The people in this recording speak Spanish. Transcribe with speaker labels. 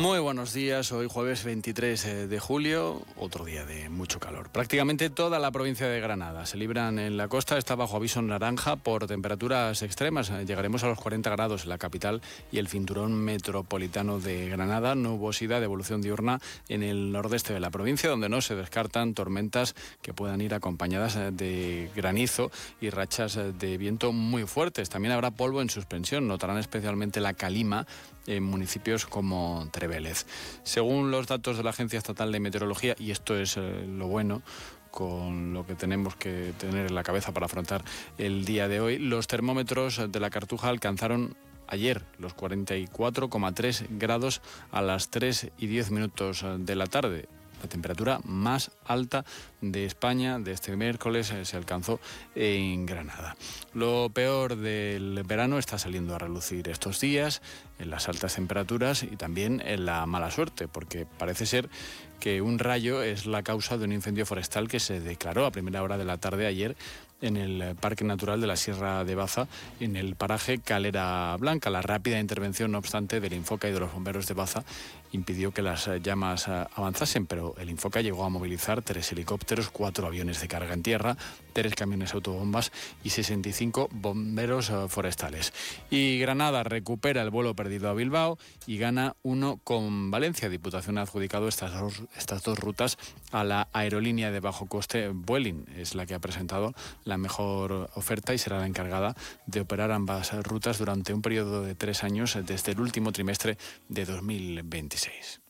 Speaker 1: Muy buenos días, hoy jueves 23 de julio, otro día de mucho calor. Prácticamente toda la provincia de Granada se libran en la costa, está bajo aviso naranja por temperaturas extremas. Llegaremos a los 40 grados en la capital y el cinturón metropolitano de Granada. Nubosidad de evolución diurna en el nordeste de la provincia, donde no se descartan tormentas que puedan ir acompañadas de granizo y rachas de viento muy fuertes. También habrá polvo en suspensión, notarán especialmente la calima en municipios como Trevélez. Según los datos de la Agencia Estatal de Meteorología, y esto es lo bueno, con lo que tenemos que tener en la cabeza para afrontar el día de hoy, los termómetros de la Cartuja alcanzaron ayer los 44,3 grados a las 3:10 de la tarde. La temperatura más alta de España de este miércoles se alcanzó en Granada. Lo peor del verano está saliendo a relucir estos días, en las altas temperaturas y también en la mala suerte, porque parece ser que un rayo es la causa de un incendio forestal que se declaró a primera hora de la tarde ayer en el Parque Natural de la Sierra de Baza, en el paraje Calera Blanca. La rápida intervención, no obstante, del Infoca y de los bomberos de Baza impidió que las llamas avanzasen, pero el Infoca llegó a movilizar 3 helicópteros, 4 aviones de carga en tierra, 3 camiones autobombas y 65 bomberos forestales. Y Granada recupera el vuelo perdido a Bilbao y gana uno con Valencia. Diputación ha adjudicado estas dos rutas a la aerolínea de bajo coste Vueling. Es la que ha presentado la mejor oferta y será la encargada de operar ambas rutas durante un periodo de 3 años desde el último trimestre de 2026.